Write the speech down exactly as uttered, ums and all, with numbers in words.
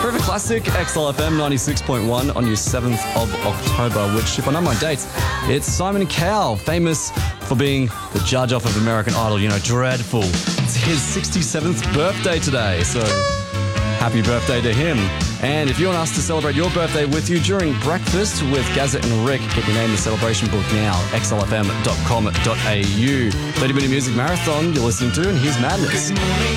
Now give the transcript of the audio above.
River Classic, X L F M ninety-six point one on your seventh of October, which, if I know my dates, it's Simon Cowell, famous for being the judge off of American Idol, you know, dreadful. It's his sixty-seventh birthday today, so happy birthday to him. And if you want us to celebrate your birthday with you during breakfast with Gazza and Rick, get your name in the celebration book now, x l f m dot com dot a u. thirty minute music marathon you're listening to, and here's Madness.